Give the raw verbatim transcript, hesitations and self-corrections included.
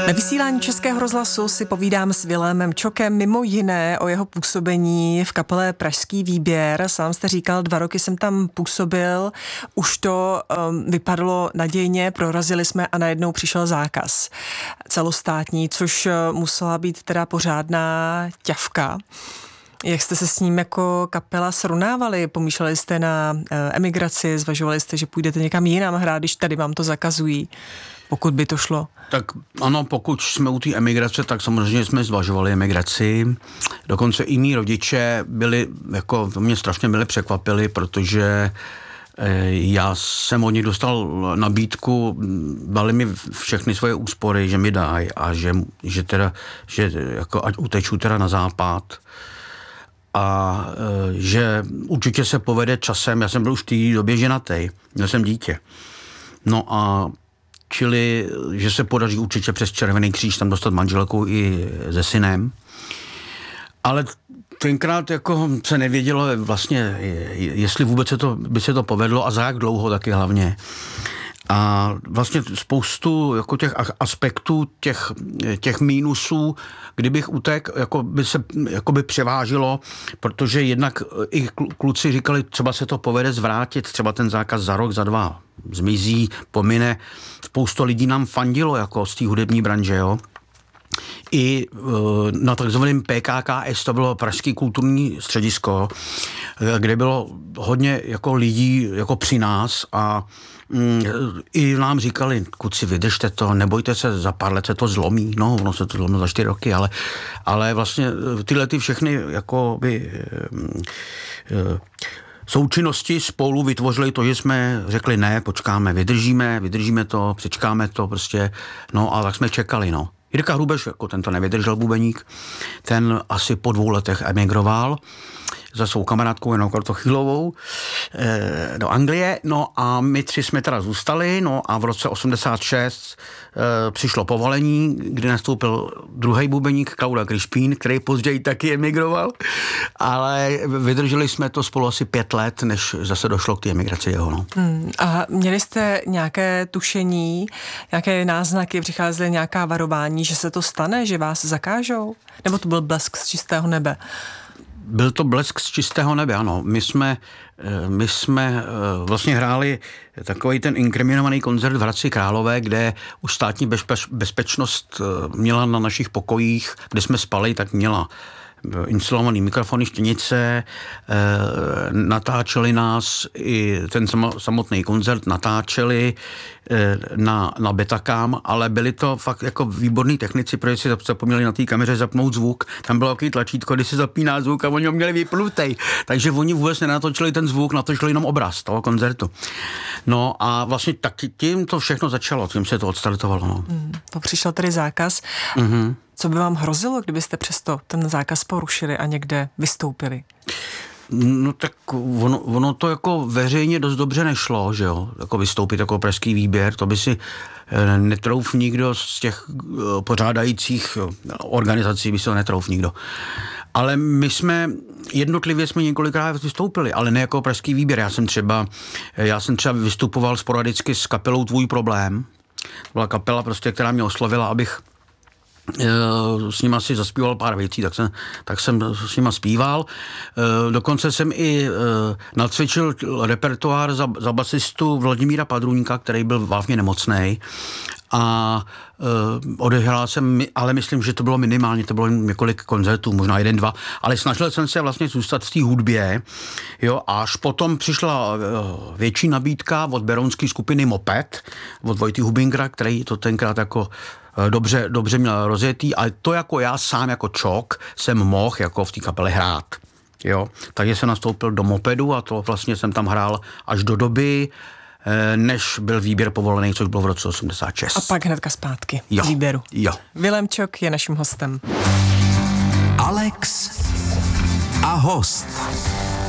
Na vysílání Českého rozhlasu si povídám s Vilémem Čokem mimo jiné o jeho působení v kapele Pražský výběr. Sám jste říkal, dva roky jsem tam působil, už to um, vypadalo nadějně, prorazili jsme a najednou přišel zákaz celostátní, což musela být teda pořádná ťavka. Jak jste se s ním jako kapela srovnávali? Pomýšleli jste na emigraci, zvažovali jste, že půjdete někam jinam hrát, když tady vám to zakazují, pokud by to šlo? Tak ano, pokud jsme u té emigrace, tak samozřejmě jsme zvažovali emigraci. Dokonce i mý rodiče byli, jako mě strašně byli překvapili, protože já jsem od nich dostal nabídku, dali mi všechny svoje úspory, že mi dají a že, že teda, že jako ať uteču teda na západ. A že určitě se povede časem, já jsem byl už v té době ženatý, měl jsem dítě. No a čili, že se podaří určitě přes Červený kříž tam dostat manželku i se synem. Ale tenkrát jako se nevědělo vlastně, jestli vůbec se to, by se to povedlo a za jak dlouho taky hlavně. A vlastně spoustu jako těch aspektů, těch, těch mínusů, kdybych utek, jako by se jako by převážilo, protože jednak i kluci říkali, třeba se to povede zvrátit, třeba ten zákaz za rok, za dva zmizí, pomine. Spoustu lidí nám fandilo jako z té hudební branže, jo. I na takzvaném P K K S, to bylo Pražský kulturní středisko, kde bylo hodně jako lidí jako při nás a mm, i nám říkali, kuci, vydržte to, nebojte se, za pár let se to zlomí, no, ono se to zlomí za čtyři roky, ale, ale vlastně tyhle ty všechny jako by mm, součinnosti spolu vytvořili to, že jsme řekli ne, počkáme, vydržíme, vydržíme to, přečkáme to prostě, no a tak jsme čekali, no. Jirka Hrubeš, jako ten to nevydržel bubeník, ten asi po dvou letech emigroval za svou kamarádkou Janou Kratochvílovou e, do Anglie, no a my tři jsme teda zůstali, no a v roce osmdesát šest e, přišlo povolení, kdy nastoupil druhý bubeník Klauda Krišpín, který později taky emigroval, ale vydrželi jsme to spolu asi pět let, než zase došlo k té emigraci jeho, no. Hmm, a měli jste nějaké tušení, nějaké náznaky, přicházely nějaká varování, že se to stane, že vás zakážou? Nebo to byl blesk z čistého nebe? Byl to blesk z čistého nebe, ano. My jsme, my jsme vlastně hráli takový ten inkriminovaný koncert v Hradci Králové, kde už státní bezpeč, bezpečnost měla na našich pokojích, kde jsme spali, tak měla instalovaný mikrofony, štěnice, e, natáčeli nás i ten samotný koncert, natáčeli e, na, na betakám, ale byli to fakt jako výborní technici, protože si zapomněli na té kameře zapnout zvuk. Tam bylo takový tlačítko, kdy se zapíná zvuk a oni ho měli vypnutej. Takže oni vůbec nenatočili ten zvuk, natočili jenom obraz toho koncertu. No a vlastně tak tím to všechno začalo, tím se to odstartovalo. No. Mm, to přišel tedy zákaz. Mm-hmm. Co by vám hrozilo, kdybyste přesto ten zákaz porušili a někde vystoupili? No tak ono, ono to jako veřejně dost dobře nešlo, že jo, jako vystoupit jako Pražský výběr, to by si netrouf nikdo z těch pořádajících organizací, by si to netrouf nikdo. Ale my jsme, jednotlivě jsme několikrát vystoupili, ale ne jako Pražský výběr. Já jsem třeba, já jsem třeba vystupoval sporadicky s kapelou Tvůj problém. To byla kapela prostě, která mě oslovila, abych s nima si zaspíval pár věcí, tak jsem, tak jsem s nima zpíval. Dokonce jsem i nacvičil repertoár za, za basistu Vladimíra Padrůňka, který byl vážně nemocnej. A uh, odehrál jsem, ale myslím, že to bylo minimálně, to bylo několik koncertů, možná jeden, dva, ale snažil jsem se vlastně zůstat v té hudbě, jo, až potom přišla uh, větší nabídka od berounské skupiny Moped, od Vojty Hubinkra, který to tenkrát jako uh, dobře, dobře měl rozjetý, ale to jako já sám, jako Čok, jsem mohl jako v té kapele hrát, jo, takže jsem nastoupil do Mopedu a to vlastně jsem tam hrál až do doby, než byl výběr povolený, což bylo v roce osmdesát šest. A pak hnedka zpátky jo, z výběru. Jo. Vilém Čok je naším hostem. Alex a host.